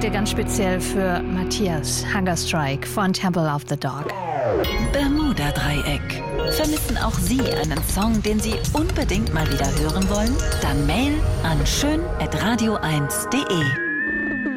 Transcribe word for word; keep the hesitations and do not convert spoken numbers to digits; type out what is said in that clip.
heute ganz speziell für Matthias, Hunger Strike von Temple of the Dog. Bermuda-Dreieck. Vermissen auch Sie einen Song, den Sie unbedingt mal wieder hören wollen? Dann Mail an schön at radio eins punkt de.